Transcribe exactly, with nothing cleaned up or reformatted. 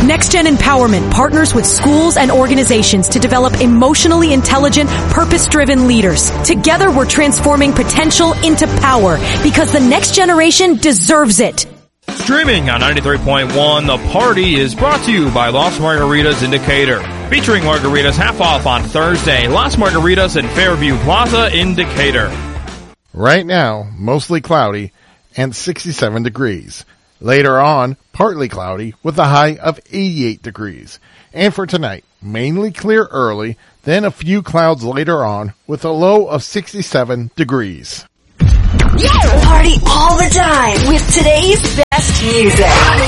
NextGen Empowerment partners with schools and organizations to develop emotionally intelligent, purpose-driven leaders. Together, we're transforming potential into power because the next generation deserves it. Streaming on ninety-three point one, The Party is brought to you by Las Margaritas in Decatur. Featuring margaritas half off on Thursday. Las Margaritas in Fairview Plaza in Decatur. Right now, mostly cloudy and sixty-seven degrees. Later on, partly cloudy with a high of eighty-eight degrees. And for tonight, mainly clear early, then a few clouds later on with a low of sixty-seven degrees. Yeah! Party all the time with today's best music.